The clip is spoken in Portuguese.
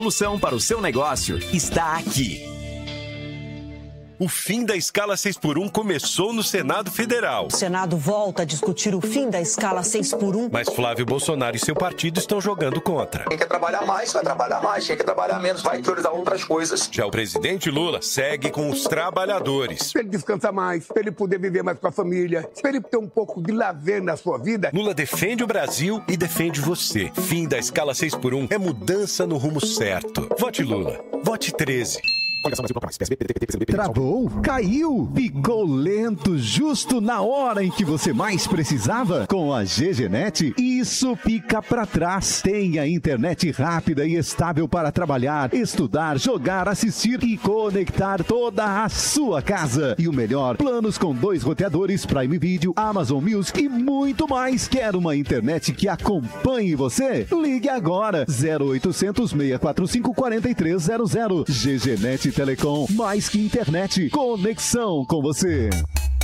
Solução para o seu negócio está aqui. O fim da escala 6x1 começou no Senado Federal. O Senado volta a discutir o fim da escala 6x1. Mas Flávio Bolsonaro e seu partido estão jogando contra. Quem quer trabalhar mais, vai trabalhar mais. Quem quer trabalhar menos, vai priorizar outras coisas. Já o presidente Lula segue com os trabalhadores. Para ele descansar mais, para ele poder viver mais com a família, para ele ter um pouco de lazer na sua vida. Lula defende o Brasil e defende você. Fim da escala 6x1 é mudança no rumo certo. Vote Lula. Vote 13. Travou? Caiu? Ficou lento justo na hora em que você mais precisava? Com a GGNet, isso fica pra trás. Tenha internet rápida e estável para trabalhar, estudar, jogar, assistir e conectar toda a sua casa. E o melhor, planos com 2 roteadores, Prime Video, Amazon Music e muito mais. Quer uma internet que acompanhe você? Ligue agora, 0800 645 4300. GGNet Telecom, mais que internet, conexão com você.